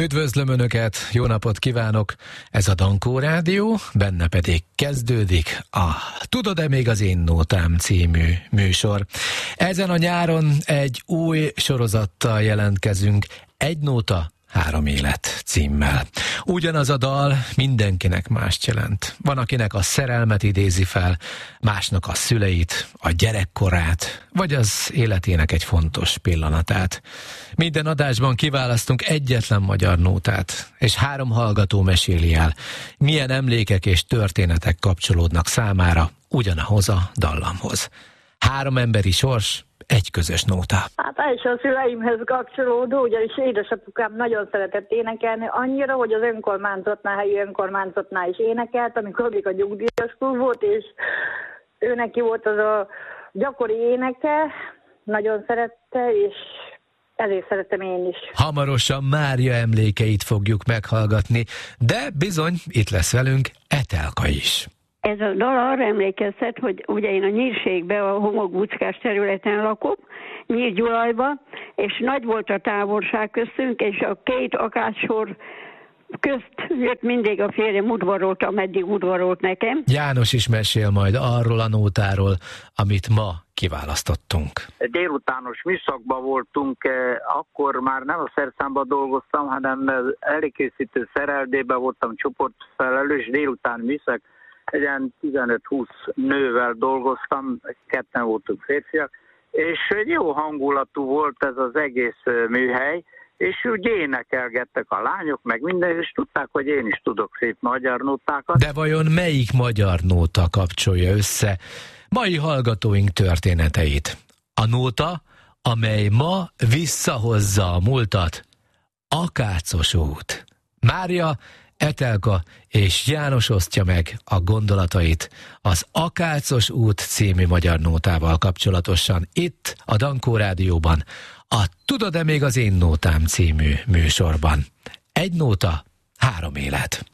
Üdvözlöm Önöket, jó napot kívánok! Ez a Dankó Rádió, benne pedig kezdődik a Tudod-e még az én nótám című műsor. Ezen a nyáron egy új sorozattal jelentkezünk, Egy nóta, 3 élet címmel. Ugyanaz a dal mindenkinek mást jelent. Van, akinek a szerelmet idézi fel, másnak a szüleit, a gyerekkorát, vagy az életének egy fontos pillanatát. Minden adásban kiválasztunk egyetlen magyar nótát, és 3 hallgató meséli el, milyen emlékek és történetek kapcsolódnak számára ugyanahoz a dallamhoz. 3 emberi sors, egy közös nóta. Hát ez is a szüleimhez kapcsolódó, ugyanis édesapukám nagyon szeretett énekelni, annyira, hogy az önkormányzatnál, helyi önkormányzatnál is énekelt, amikor még a nyugdíjas volt, és ő neki volt az a gyakori éneke, nagyon szerette, és ezért szeretem én is. Hamarosan Mária emlékeit fogjuk meghallgatni, de bizony itt lesz velünk Etelka is. Ez a dal arra emlékeztet, hogy ugye én a Nyírségben, a homokbuckás területen lakom, Nyírgyulajba, és nagy volt a távolság köztünk, és a 2 akácssor közt jött mindig a férjem, udvarolt, ameddig udvarolt nekem. János is mesél majd arról a nótáról, amit ma kiválasztottunk. Délutános műszakban voltunk, akkor már nem a szerszámban dolgoztam, hanem előkészítő szereldében voltam csoportfelelős, délután műszak, egy 15-20 nővel dolgoztam, 2 voltunk férfiak, és egy jó hangulatú volt ez az egész műhely, és úgy énekelgettek a lányok, meg minden, és tudták, hogy én is tudok szép magyar nótákat. De vajon melyik magyar nóta kapcsolja össze mai hallgatóink történeteit? A nóta, amely ma visszahozza a múltat, Akácos út. Mária, Etelka és János osztja meg a gondolatait az Akácos út című magyar nótával kapcsolatosan itt a Dankó Rádióban, a Tudod-e még az én nótám című műsorban. Egy nóta, 3 élet.